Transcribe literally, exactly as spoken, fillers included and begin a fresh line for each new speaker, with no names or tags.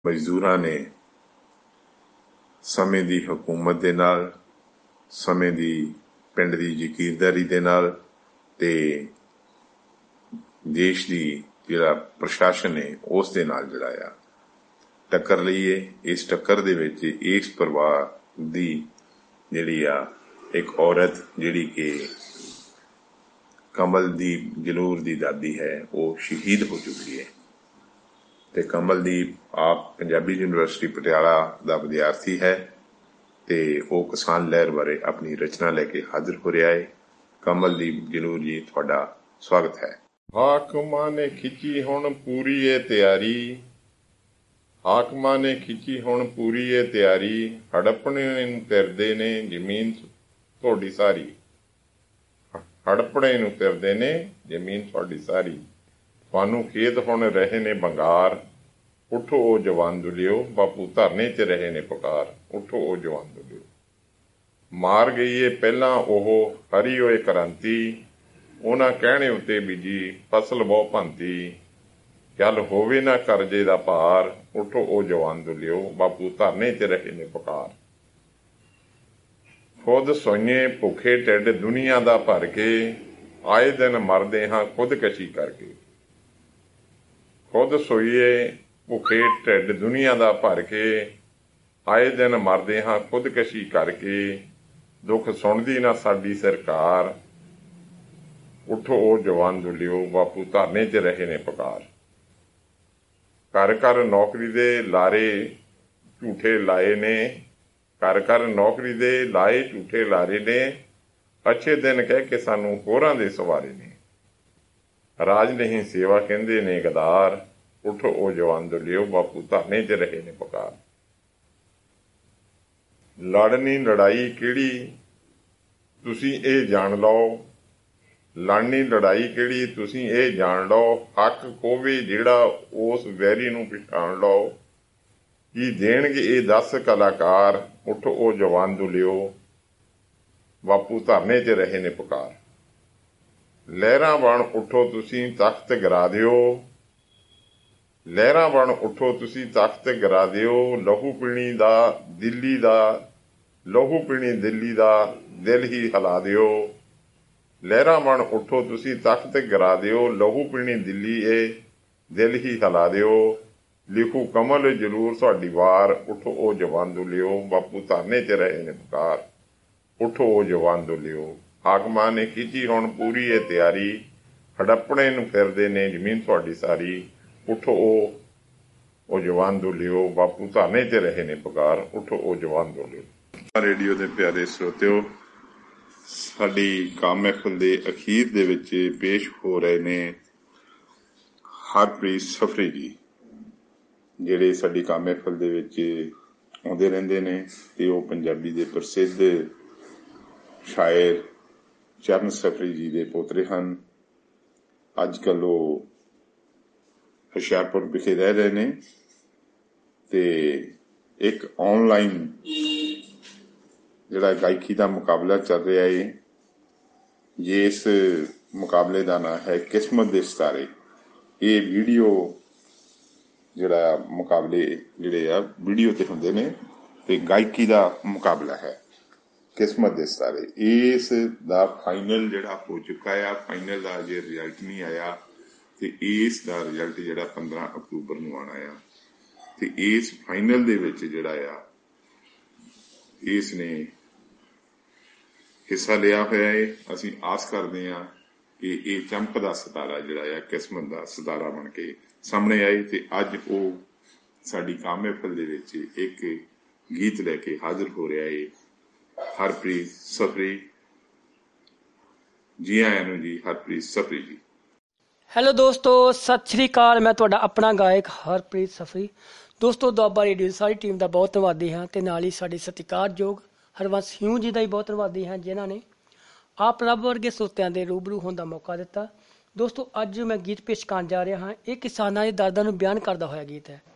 ਮਜ਼ਦੂਰਾਂ ਨੇ ਸਮੇਂ ਦੀ ਹਕੂਮਤ ਦੇ ਨਾਲ, ਸਮੇਂ ਦੀ ਪਿੰਡ ਦੀ ਜ਼ਕੀਰਦਾਰੀ ਦੇ ਨਾਲ ਤੇ ਦੇਸ਼ ਦੀ ਜਿਹੜਾ ਪ੍ਰਸ਼ਾਸਨ ਹੈ ਉਸ ਦੇ ਨਾਲ ਜਿਹੜਾ ਆ ਟੱਕਰ ਲਈ ਹੈ। ਇਸ ਟੱਕਰ ਦੇ ਵਿੱਚ ਇਸ ਪਰਿਵਾਰ ਦੀ ਜਿਹੜੀ ਆ ਇੱਕ ਔਰਤ ਜਿਹੜੀ ਕਿ ਕਮਲਦੀਪ ਜਲੂਰ ਦੀ ਦਾਦੀ ਹੈ ਉਹ ਸ਼ਹੀਦ ਹੋ ਚੁੱਕੀ ਹੈ ਤੇ ਕਮਲਦੀਪ ਆਪ ਪੰਜਾਬੀ ਯੂਨੀਵਰਸਿਟੀ ਪਟਿਆਲਾ ਦਾ ਵਿਦਿਆਰਥੀ ਹੈ ਤੇ ਉਹ ਕਿਸਾਨ ਲਹਿਰ ਬਾਰੇ ਆਪਣੀ ਰਚਨਾ ਲੈ ਕੇ ਹਾਜ਼ਰ ਹੋ ਰਿਹਾ ਹੈ। ਕਮਲਦੀਪ ਜਲੂਰ ਜੀ, ਤੁਹਾਡਾ ਸਵਾਗਤ ਹੈ।
ਹਾਕਮਾਂ ਨੇ ਖਿੱਚੀ ਹੁਣ ਪੂਰੀ ਏ ਤਿਆਰੀ, ਹਾਕਮਾਂ ਨੇ ਖਿੱਚੀ ਹੁਣ ਪੂਰੀ ਏ ਤਿਆਰੀ, ਹੜੱਪਣੇ ਨੂੰ ਫਿਰਦੇ ਨੇ ਜ਼ਮੀਨ ਤੁਹਾਡੀ ਸਾਰੀ, ਹੜੱਪਣੇ ਨੂੰ ਫਿਰਦੇ ਨੇ ਜ਼ਮੀਨ ਤੁਹਾਡੀ ਸਾਰੀ, ਤੁਹਾਨੂੰ ਖੇਤ ਹੁਣ ਰਹੇ ਨੇ ਬੰਗਾਰ, ਉੱਠੋ ਉਹ ਜਵਾਨ ਦੁਲਿਓ, ਬਾਪੂ ਧਰਨੇ 'ਚ ਰਹੇ ਨੇ ਪੁਕਾਰ, ਉੱਠੋ ਉਹ ਜਵਾਨ ਦੁਲਿਓ। ਮਾਰ ਗਈ ਏ ਪਹਿਲਾਂ ਉਹ ਹਰੀ ਹੋਏ ਕ੍ਰਾਂਤੀ, ਉਹਨਾਂ ਕਹਿਣੇ ਉੱਤੇ ਬੀਜੀ ਫਸਲ ਬਹੁ ਭੰਤੀ, ਚੱਲ ਹੋਵੇ ਨਾ ਕਰਜ਼ੇ ਦਾ ਭਾਰ, ਉੱਠੋ ਉਹ ਜਵਾਨ ਦੁਲਿਓ, ਬਾਪੂ ਧਰਨੇ 'ਚ ਰਹੇ ਨੇ ਪੁਕਾਰ। ਖੁਦ ਸੋਈਏ ਭੁੱਖੇ ਢਿੱਡ ਦੁਨੀਆ ਦਾ ਭਰ ਕੇ, ਆਏ ਦਿਨ ਮਰਦੇ ਹਾਂ ਖੁਦਕਸ਼ੀ ਕਰਕੇ, ਖੁਦ ਸੋਈਏ ਭੁੱਖੇ ਢਿੱਡ ਦੁਨੀਆ ਦਾ ਭਰ ਕੇ, ਆਏ ਦਿਨ ਮਰਦੇ ਹਾਂ ਖੁਦਕਸ਼ੀ ਕਰਕੇ, ਦੁੱਖ ਸੁਣਦੀ ਨਾ ਸਾਡੀ ਸਰਕਾਰ, ਉੱਠੋ ਉਹ ਜਵਾਨ ਦੁਲਿਓ, ਬਾਪੂ ਧਰਨੇ 'ਚ ਰਹੇ ਨੇ ਪੁਕਾਰ। ਘਰ ਘਰ ਨੌਕਰੀ ਦੇ ਲਾਰੇ ਝੂਠੇ ਲਾਏ ਨੇ, ਘਰ ਘਰ ਨੌਕਰੀ ਦੇ ਲਾਏ ਝੂਠੇ ਲਾਰੇ ਨੇ, ਅੱਛੇ ਦਿਨ ਕਹਿ ਕੇ ਸਾਨੂੰ ਹੋਰਾਂ ਦੇ ਸਵਾਰੇ ਨੇ, ਰਾਜ ਨਹੀਂ ਸੇਵਾ ਕਹਿੰਦੇ ਨੇ ਗਦਾਰ, ਉੱਠੋ ਉਹ ਜਵਾਨ ਦੁਲਿਓ, ਬਾਪੂ ਧਰਨੇ 'ਚ ਰਹੇ ਨੇ ਪੁਕਾਰ। ਲੜਨੀ ਲੜਾਈ ਕਿਹੜੀ ਤੁਸੀਂ ਇਹ ਜਾਣ ਲਓ, ਲੜਨੀ ਲੜਾਈ ਕਿਹੜੀ ਤੁਸੀਂ ਇਹ ਜਾਣ ਲਓ, ਹੱਕ ਖੋਵੇ ਜਿਹੜਾ ਉਸ ਵੈਰੀ ਨੂੰ ਪਛਾਣ ਲਓ, ਕੀ ਦੇਣਗੇ ਇਹ ਦਸ ਕਲਾਕਾਰ, ਉੱਠੋ ਉਹ ਜਵਾਨ ਦੁਲਿਓ, ਬਾਪੂ ਧਰਨੇ 'ਚ ਰਹੇ ਨੇ ਪੁਕਾਰ। ਲਹਿਰਾਂ ਬਣ ਉੱਠੋ ਤੁਸੀਂ ਤਖਤ ਗਿਰਾ ਦਿਓ, ਲਹਿਰਾਂ ਬਣ ਉੱਠੋ ਤੁਸੀਂ ਤਖਤ ਗਿਰਾ ਦਿਓ, ਲਹੂ ਪੀਣੀ ਦਾ ਦਿੱਲੀ ਦਾ, ਲਹੂ ਪੀਣੀ ਦਿੱਲੀ ਦਾ ਦਿਲ ਹੀ ਹਿਲਾ ਦਿਓ, ਲਹਿਰਾਂ ਬਣ ਉੱਠੋ ਤੁਸੀਂ ਤਖਤ ਗਿਰਾ ਦਿਓ, ਲਹੂ ਪੀਣੀ ਦਿੱਲੀ ਇਹ ਦਿਲ ਹੀ ਹਿਲਾ ਦਿਓ, ਲਿਖੂ ਕਮਲ ਜਲੂਰ ਤੁਹਾਡੀ ਵਾਰ, ਉੱਠੋ ਉਹ ਜਵਾਨ ਦੁਲਿਓ, ਬਾਪੂ ਧਰਨੇ 'ਚ ਰਹੇ ਨੇ ਪੁਕਾਰ, ਉੱਠੋ ਉਹ ਜਵਾਨ ਦੁਲਿਓ। ਹਾਕਮਾਂ ਨੇ ਖਿੱਚੀ ਹੁਣ ਪੂਰੀ ਏ ਤਿਆਰੀ, ਹੜੱਪਣੇ ਨੂੰ ਫਿਰਦੇ ਨੇ ਜ਼ਮੀਨ ਤੁਹਾਡੀ ਸਾਰੀ, ਉੱਠੋ ਉਹ ਉਹ ਜਵਾਨ ਦੁਲਿਓ, ਬਾਪੂ ਧਰਨੇ 'ਚ ਰਹੇ ਨੇ ਪੁਕਾਰ, ਉੱਠੋ ਉਹ ਜਵਾਨ ਦੁਲਿਓ।
ਰੇਡੀਓ ਦੇ ਪਿਆਰੇ ਸਰੋਤਿਓ, ਸਾਡੀ ਕਾਮ ਮਹਿਫਲ ਦੇ ਅਖੀਰ ਦੇ ਵਿੱਚ ਪੇਸ਼ ਹੋ ਰਹੇ ਨੇ ਹਰਪ੍ਰੀਤ ਸਫਰੀ ਜੀ, ਜਿਹੜੇ ਸਾਡੀ ਕਾਮ ਮਹਿਫਲ ਦੇ ਵਿੱਚ ਆਉਂਦੇ ਰਹਿੰਦੇ ਨੇ ਤੇ ਉਹ ਪੰਜਾਬੀ ਦੇ ਪ੍ਰਸਿੱਧ ਸ਼ਾਇਰ ਚਰਨ ਸਫਰੀ ਜੀ ਦੇ ਪੋਤਰੇ ਹਨ। ਅੱਜ ਕੱਲ੍ਹ ਉਹ ਹੁਸ਼ਿਆਰਪੁਰ ਵਿਖੇ ਰਹਿ ਰਹੇ ਨੇ ਤੇ ਇੱਕ ਆਨਲਾਈਨ ਜਿਹੜਾ ਗਾਇਕੀ ਦਾ ਮੁਕਾਬਲਾ ਚੱਲ ਰਿਹਾ ਹੈ, ਜਿਸ ਮੁਕਾਬਲੇ ਦਾ ਨਾਂ ਹੈ ਕਿਸਮਤ ਦੇ ਸਿਤਾਰੇ। ਇਹ ਵੀਡੀਓ ਜਿਹੜਾ ਮੁਕਾਬਲੇ ਜਿਹੜੇ ਆ ਵੀਡੀਓ ਤੇ ਹੁੰਦੇ ਨੇ ਤੇ ਗਾਇਕੀ ਦਾ ਮੁਕਾਬਲਾ ਹੈ ਕਿਸਮਤ ਦੇ ਸਿਤਾਰੇ। ਇਸ ਦਾ ਫਾਈਨਲ ਜਿਹੜਾ ਹੋ ਚੁੱਕਾ ਆ, ਫਾਈਨਲ ਦਾ ਜੇ ਰਿਜ਼ਲਟ ਨਹੀਂ ਆਇਆ ਤੇ ਇਸ ਦਾ ਰਿਜ਼ਲਟ ਜਿਹੜਾ ਪੰਦਰਾਂ ਅਕਤੂਬਰ ਨੂੰ ਆਉਣਾ ਆ ਤੇ ਇਸ ਫਾਈਨਲ ਦੇ ਵਿੱਚ ਜਿਹੜਾ ਆ ਇਸ ਨੇ ਹਿੱਸਾ ਲਿਆ ਹੋਇਆ ਹੈ। ਅਸੀਂ ਆਸ ਕਰਦੇ ਹਾਂ ਕਿ ਇਹ ਚਮਕਦਾ ਸਿਤਾਰਾ ਜਿਹੜਾ ਆ ਕਿਸਮਤ ਦਾ ਸਿਤਾਰਾ ਬਣ ਕੇ ਸਾਹਮਣੇ ਆਏ ਤੇ ਅੱਜ ਉਹ ਸਾਡੀ ਕਾਮ ਮਹਿਫਲ ਦੇ ਵਿੱਚ ਇੱਕ ਗੀਤ ਲੈ ਕੇ ਹਾਜ਼ਰ ਹੋ ਰਿਹਾ ਹੈ। ਹਰਪ੍ਰੀਤ ਸਫਰੀ ਜੀ, ਆਇਆਂ ਨੂੰ ਜੀ ਹਰਪ੍ਰੀਤ ਸਫਰੀ ਜੀ।
ਹੈਲੋ ਦੋਸਤੋ, ਸਤਿ ਸ਼੍ਰੀ ਅਕਾਲ। ਮੈਂ ਤੁਹਾਡਾ ਆਪਣਾ ਗਾਇਕ ਹਰਪ੍ਰੀਤ ਸਫਰੀ। ਦੋਸਤੋ, ਦੁਆਬਾ ਰੇਡੀਓ ਦੀ ਸਾਰੀ ਟੀਮ ਦਾ ਬਹੁਤ ਧੰਨਵਾਦੀ ਹਾਂ ਤੇ ਨਾਲ ਹੀ ਸਾਡੇ ਸਤਿਕਾਰਯੋਗ ਹਰਵੰਸ ਹਿਊ ਜੀ ਦਾ ਹੀ ਬਹੁਤ ਧੰਨਵਾਦੀ ਹਾਂ, ਜਿਨ੍ਹਾਂ ਨੇ ਆਪ ਰੱਬ ਵਰਗੇ ਸਰੋਤਿਆਂ ਦੇ ਰੂਬਰੂ ਹੋਣ ਦਾ ਮੌਕਾ ਦਿੱਤਾ। ਦੋਸਤੋ, ਅੱਜ ਮੈਂ ਗੀਤ ਪੇਸ਼ ਕਰਨ ਜਾ ਰਿਹਾ ਹਾਂ। ਇਹ ਕਿਸਾਨਾਂ ਦੇ ਦਰਦਾਂ ਨੂੰ ਬਿਆਨ ਕਰਦਾ ਹੋਇਆ ਗੀਤ ਹੈ।